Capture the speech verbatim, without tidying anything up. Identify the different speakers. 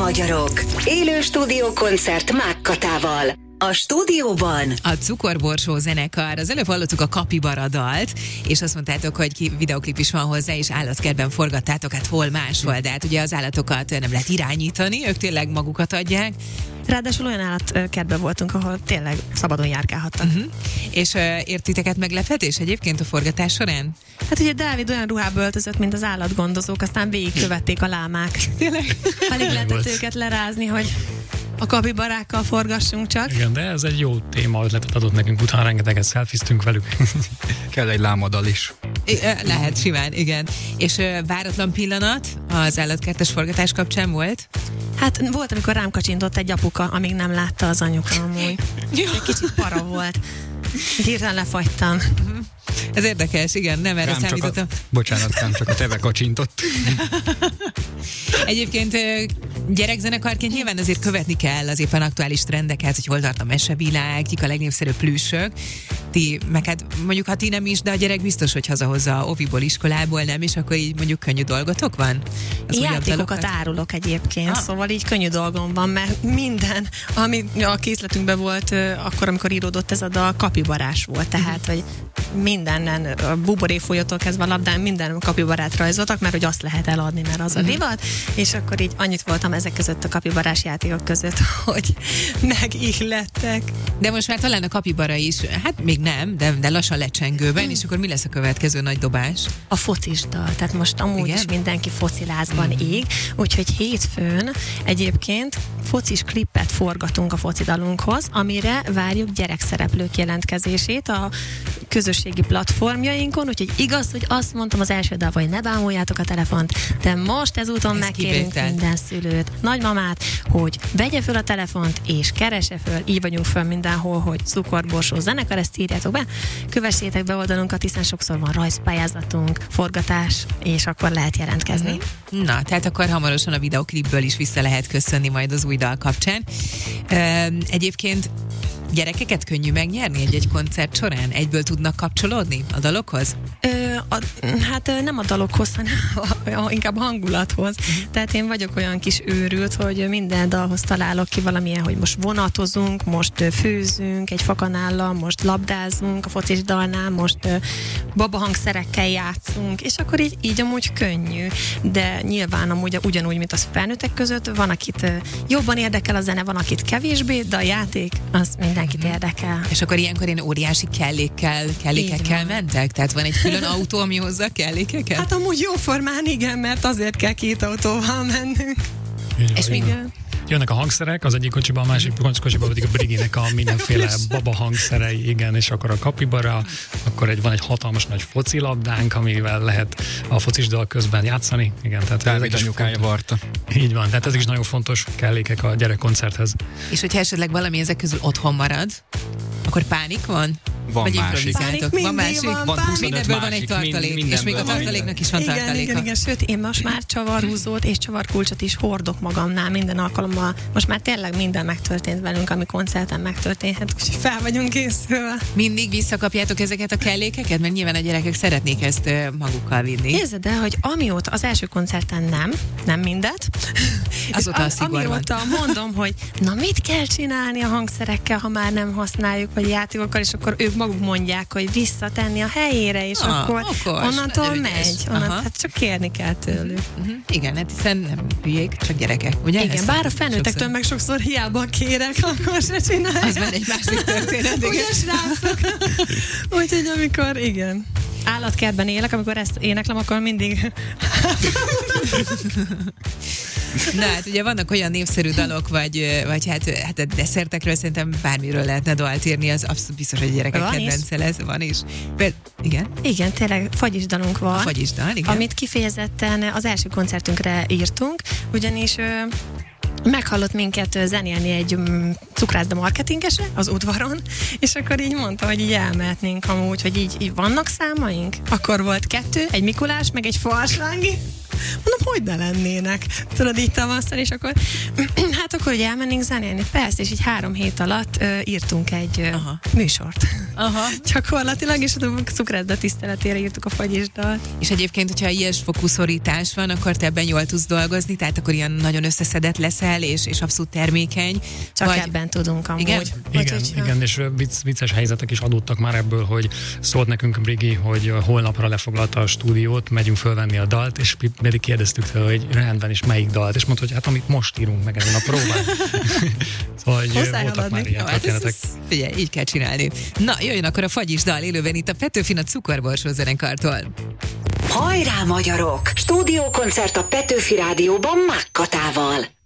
Speaker 1: magyarok. Élő stúdiókoncert Mákkatával. A stúdióban
Speaker 2: a Cukorborsó zenekar. Az előbb hallottuk a Kapibara dalt, és azt mondtátok, hogy ki, videoklip is van hozzá, és állatkertben forgattátok, hát hol máshol, de hát ugye az állatokat nem lehet irányítani, ők tényleg magukat adják.
Speaker 3: Ráadásul olyan állatkertben voltunk, ahol tényleg szabadon járkálhattak. Uh-huh.
Speaker 2: És uh, értitek meglepetés egyébként a forgatás során?
Speaker 3: Hát ugye Dávid olyan ruhába öltözött, mint az állatgondozók, aztán végigkövették a lámák.
Speaker 2: Tényleg?
Speaker 3: Alig lehetett őket lerázni, hogy a kapibarákkal forgassunk csak.
Speaker 4: Igen, de ez egy jó téma, ötletet adott nekünk, utána rengeteget szelfiztünk velük.
Speaker 5: Kell egy lámadal is.
Speaker 2: I- lehet, simán, igen. És uh, váratlan pillanat az állatkertes forgatás kapcsán volt?
Speaker 3: Hát volt, amikor rám kacsintott egy apuka, amíg nem látta az anyuka amúgy. Egy kicsit para volt. Hirtelen lefagytam.
Speaker 2: Uh-huh. Ez érdekes, igen, nem erre számítottam.
Speaker 5: A, bocsánat, nem csak a teve kacsintott.
Speaker 2: Egyébként gyerekzenekarként nyilván azért követni kell az éppen aktuális trendeket, hogy hol tart a mesevilág, kik a legnépszerűbb plüssök. Ti, meg hát mondjuk ha ti nem is, de a gyerek biztos, hogy hazahozza oviból, iskolából, nem, és akkor így mondjuk könnyű dolgotok van? Az
Speaker 3: játékokat árulok egyébként, ah. szóval így könnyű dolgom van, mert minden, ami a készletünkben volt akkor, amikor íródott ez a dal, kapibarás volt, tehát, hogy mindenen, a buborékfolyótól kezdve a labdán minden kapibarát rajzoltak, mert hogy azt lehet eladni, mert az a divat, és akkor így annyit voltam ezek között a kapibarás játékok között, hogy megihlettek.
Speaker 2: De most már talán a kapibara is, hát még nem, de, de lassan lecsengőben, mm. és akkor mi lesz a következő nagy dobás?
Speaker 3: A focisdal, tehát most amúgy Igen? is mindenki focilázban mm. ég, úgyhogy hétfőn egyébként focis klippet forgatunk a focidalunkhoz, amire várjuk gyerekszereplők jelentkezését a közösségi platformjainkon, úgyhogy igaz, hogy azt mondtam az első dalban, hogy ne bámuljátok a telefont, de most ezúton Ez megkérünk kivétel. minden szülőt, nagymamát, hogy vegye föl a telefont, és keresse föl, így vagyunk föl mindenhol, hogy Cukorborsó zenekar, ezt írjátok be, kövessétek be oldalunkat, hiszen sokszor van rajzpályázatunk, forgatás, és akkor lehet jelentkezni.
Speaker 2: Mm-hmm. Na, tehát akkor hamarosan a videoklipből is vissza lehet köszönni majd az új dal kapcsán. Üm, egyébként gyerekeket könnyű megnyerni egy-egy koncert során? Egyből tudnak kapcsolódni a dalokhoz?
Speaker 3: Ö, a, hát nem a dalokhoz, hanem a, a, inkább a hangulathoz. Tehát én vagyok olyan kis őrült, hogy minden dalhoz találok ki valamilyen, hogy most vonatozunk, most főzünk egy fakanállal, most labdázunk a focis dalnál, most babahangszerekkel játszunk, és akkor így, így amúgy könnyű. De nyilván amúgy ugyanúgy, mint az felnőttek között, van, akit jobban érdekel a zene, van, akit kevésbé, de a játék az mindenkit érdekel.
Speaker 2: És akkor ilyenkor én óriási kellékkel, kellékekkel mentek? Tehát van egy külön autó, ami hozza kellékeket?
Speaker 3: Hát amúgy jóformán igen, mert azért kell két autóval mennünk.
Speaker 4: Igen,
Speaker 3: és igen.
Speaker 4: Jönnek a hangszerek, az egyik kocsiban, a másik kocsiban pedig a Briginek a mindenféle baba hangszerei, igen, és akkor a kapibara, akkor egy, van egy hatalmas nagy focilabdánk, amivel lehet a focisdal közben játszani. Igen, tehát
Speaker 5: Dávid anyukája varta.
Speaker 4: Így van, tehát ezek is nagyon fontos kellékek a gyerekkoncerthez.
Speaker 2: És hogyha esetleg valami ezek közül otthon marad, akkor pánik van?
Speaker 5: Van
Speaker 2: Vagy
Speaker 5: másik.
Speaker 2: Pánik, van másik.
Speaker 3: Van,
Speaker 5: van
Speaker 2: mindenből
Speaker 5: másik,
Speaker 2: van egy tartalék,
Speaker 5: mind,
Speaker 2: és még a tartaléknak is van
Speaker 3: igen,
Speaker 2: tartaléka.
Speaker 3: Igen, igen, sőt, én most már csavarhúzót és csavarkulcsot is hordok magamnál minden alkalommal. Most már tényleg minden megtörtént velünk, ami koncerten megtörténhet, úgyhogy fel vagyunk készülve.
Speaker 2: Mindig visszakapjátok ezeket a kellékeket? Mert nyilván a gyerekek szeretnék ezt magukkal vinni.
Speaker 3: Nézd el, hogy amióta az első koncerten nem, nem mindet,
Speaker 2: azóta a szigor van.
Speaker 3: Amióta mondom, hogy na mit kell csinálni a hangszerekkel, ha már nem használjuk, vagy játékokkal, és akkor ők maguk mondják, hogy visszatenni a helyére, és ah, akkor okos, onnantól megy. Onnan, hát csak kérni kell tőlük.
Speaker 2: Uh-huh. Igen, hát hiszen nem hülyék, csak gyerekek. Ugye?
Speaker 3: Igen, bár a felnőttektől meg sokszor hiába kérek, akkor se csinálják.
Speaker 2: Az már egy másik történet.
Speaker 3: Ugye, srácok? Úgyhogy amikor, igen. Állatkertben élek, amikor ezt éneklem, akkor mindig...
Speaker 2: Na hát ugye vannak olyan népszerű dalok, vagy, vagy hát, hát a desszertekről szerintem bármiről lehetne dalt írni, az abszolút biztos, hogy gyerekek van kedvence lesz. Van is. Például, igen?
Speaker 3: Igen, tényleg fagyisdalunk van.
Speaker 2: A fagyisdal, igen.
Speaker 3: Amit kifejezetten az első koncertünkre írtunk, ugyanis... Meghallott minket zenélni egy cukrászda marketingese az udvaron, és akkor így mondta, hogy így elmehetnénk amúgy, hogy így, így vannak számaink. Akkor volt kettő, egy Mikulás, meg egy farsangi. Mondom, hogy ne lennének. Tudod, így tavasszal, és akkor hát akkor, hogy elmennénk zenélni. Persze, és így három hét alatt uh, írtunk egy uh, Aha. műsort. Aha. Gyakorlatilag, és a cukrászda tiszteletére írtuk a fagyisdalt.
Speaker 2: És egyébként, hogyha ilyes fokú szorítás van, akkor te ebben jól tudsz dolgozni, tehát akkor ilyen nagyon összeszedett leszel, és, és abszolút termékeny.
Speaker 3: Csak vagy... ebben tudunk amúgy.
Speaker 4: Igen,
Speaker 3: vagy,
Speaker 4: igen,
Speaker 3: hogyha...
Speaker 4: igen, és vicc, vicces helyzetek is adódtak már ebből, hogy szólt nekünk Brigi, hogy holnapra lefoglalta a stúdiót, megyünk fölvenni a dalt, és pedig kérdeztük tőle, hogy rendben, és melyik dalt, és mondta, hogy hát amit most írunk meg ezen a próbán. Szóval, hogy voltak
Speaker 3: haladni.
Speaker 4: már ilyen
Speaker 2: hát
Speaker 4: történetek.
Speaker 2: Figyelj, így kell csinálni. Na, jöjjön akkor a fagyisdal élőben itt a Petőfin a Cukorborsó zenekartól.
Speaker 1: Hajrá, magyarok! Stúdiókoncert a Petőfi Rádióban Mákkatával.